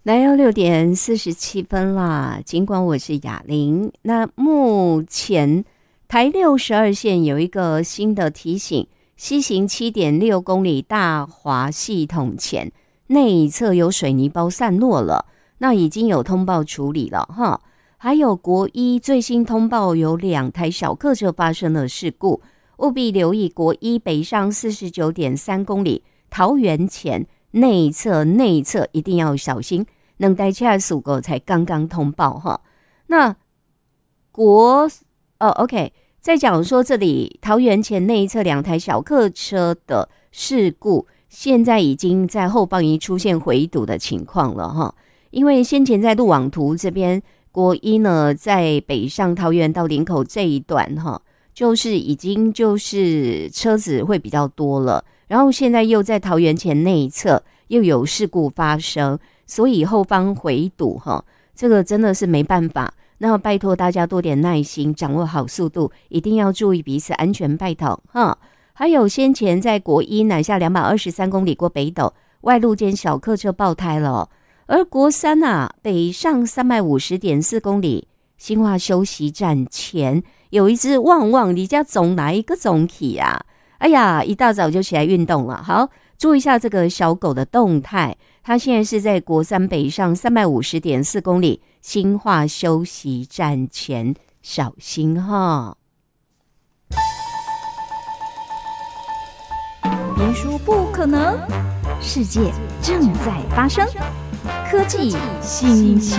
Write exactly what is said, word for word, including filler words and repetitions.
来到六点四十七分啦，尽管我是雅玲，那目前台六十二线有一个新的提醒，西行 七点六公里大华系统前内侧有水泥包散落了，那已经有通报处理了哈。还有国一最新通报有两台小客车发生了事故，务必留意国一北上 四十九点三公里桃园前内侧内侧一定要小心，能待恰属狗才刚刚通报哈。那国哦 OK， 再讲说这里桃园前内侧两台小客车的事故，现在已经在后方已经出现回堵的情况了哈。因为先前在路网图这边，国一呢在北上桃园到林口这一段哈，就是已经就是车子会比较多了，然后现在又在桃园前内侧又有事故发生，所以后方回堵哈，这个真的是没办法。那拜托大家多点耐心，掌握好速度，一定要注意彼此安全，拜托哈。还有先前在国一南下两百二十三公里过北斗，外路间小客车爆胎了。而国三啊，北上三百五十点四公里，新化休息站前有一只旺旺，你家总哪一个总体啊？哎呀，一大早就起来运动了。好，注意一下这个小狗的动态，它现在是在国三北上三百五十点四公里，新化休息站前，小心哈。 别说不可能，世界正在发生。科技新